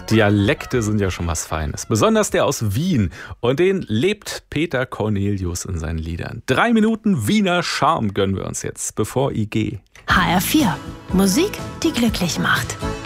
Dialekte sind ja schon was Feines. Besonders der aus Wien. Und den lebt Peter Cornelius in seinen Liedern. 3 Minuten Wiener Charme gönnen wir uns jetzt, bevor ich gehe. HR4. Musik, die glücklich macht.